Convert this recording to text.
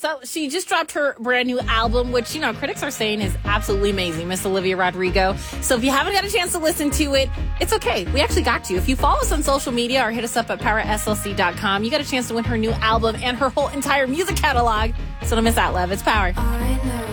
So she just dropped her brand new album, which, critics are saying is absolutely amazing, Miss Olivia Rodrigo. So if you haven't got a chance to listen to it, it's okay. We actually got you. If you follow us on social media or hit us up at PowerSLC.com, you got a chance to win her new album and her whole entire music catalog. So don't miss out, love. It's Power.